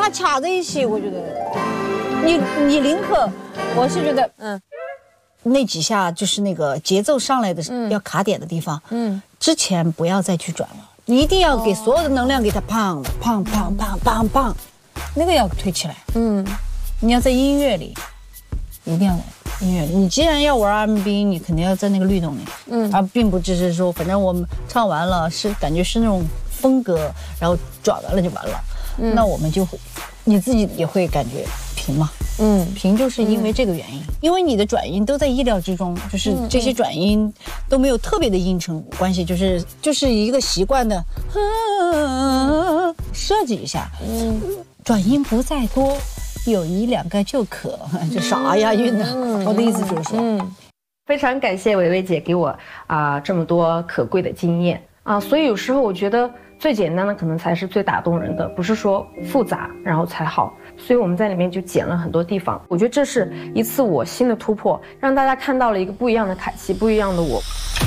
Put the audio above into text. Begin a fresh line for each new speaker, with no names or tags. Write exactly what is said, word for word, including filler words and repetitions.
它卡在一起，我觉得，你你宁可，我是觉得，嗯，那几下就是那个节奏上来的、嗯、要卡点的地方，嗯，之前不要再去转了，你一定要给所有的能量给它胖胖胖胖胖胖，那个要推起来，嗯，你要在音乐里，一定要在音乐里，你既然要玩 R and B， 你肯定要在那个律动里，嗯，而并不只是说，反正我们唱完了是感觉是那种风格，然后转完了就完了。嗯、那我们就会，你自己也会感觉平嘛，嗯，平就是因为这个原因，嗯、因为你的转音都在意料之中，就是这些转音都没有特别的音程关系，就是就是一个习惯的，啊、设计一下，嗯，转音不在多，有一两个就可，这啥押韵呢？嗯、我的意思就是说，嗯，
非常感谢薇薇姐给我啊、呃、这么多可贵的经验啊，所以有时候我觉得。最简单的可能才是最打动人的，不是说复杂然后才好，所以我们在里面就剪了很多地方。我觉得这是一次我新的突破，让大家看到了一个不一样的凯西，不一样的我。